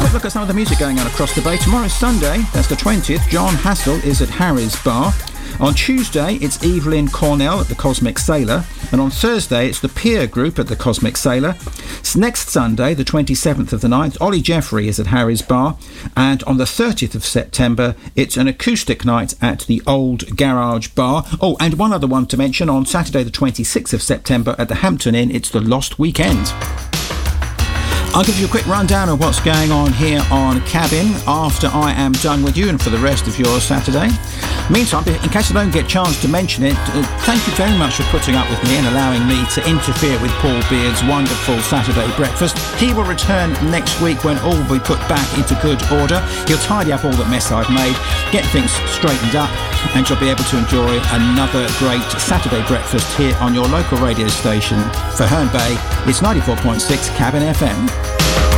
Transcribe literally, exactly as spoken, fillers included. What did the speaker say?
quick look at some of the music going on across the bay. Tomorrow's Sunday, that's the twentieth. John Hassel is at Harry's Bar. On Tuesday, it's Evelyn Cornell at the Cosmic Sailor. And on Thursday, it's the Peer Group at the Cosmic Sailor. Next Sunday, the twenty-seventh of the ninth, Ollie Jeffrey is at Harry's Bar. And on the thirtieth of September, it's an acoustic night at the Old Garage Bar. Oh, and one other one to mention, on Saturday the twenty-sixth of September at the Hampton Inn, it's the Lost Weekend. I'll give you a quick rundown of what's going on here on Cabin after I am done with you and for the rest of your Saturday. Meantime, in case I don't get a chance to mention it, uh, thank you very much for putting up with me and allowing me to interfere with Paul Beard's wonderful Saturday breakfast. He will return next week when all will be put back into good order. He'll tidy up all the mess I've made, get things straightened up, and you'll be able to enjoy another great Saturday breakfast here on your local radio station for Herne Bay. It's ninety-four point six Cabin F M.